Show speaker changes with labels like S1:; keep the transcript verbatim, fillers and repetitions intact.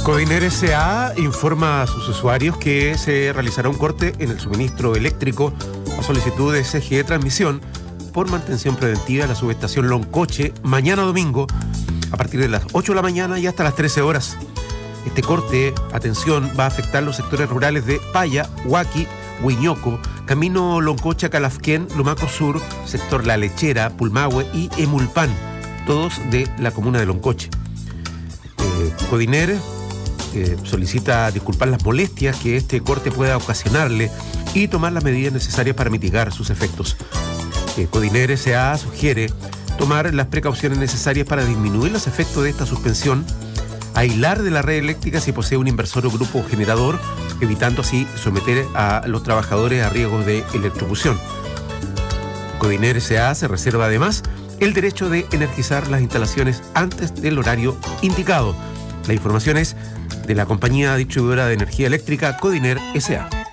S1: Codiner S A informa a sus usuarios que se realizará un corte en el suministro eléctrico a solicitud de C G E Transmisión por mantención preventiva de la subestación Loncoche mañana domingo a partir de las ocho de la mañana y hasta las trece horas. Este corte, atención, va a afectar los sectores rurales de Paya, Huaki, Huiñoco, Camino Loncocha, Calafquén, Lumaco Sur, sector La Lechera, Pulmahue y Emulpan, todos de la comuna de Loncoche. Eh, Codiner eh, solicita disculpar las molestias que este corte pueda ocasionarle y tomar las medidas necesarias para mitigar sus efectos. Eh, Codiner S A sugiere tomar las precauciones necesarias para disminuir los efectos de esta suspensión, aislar de la red eléctrica si posee un inversor o grupo generador, evitando así someter a los trabajadores a riesgos de electrocución. Codiner S A se reserva además el derecho de energizar las instalaciones antes del horario indicado. La información es de la compañía distribuidora de energía eléctrica Codiner S A.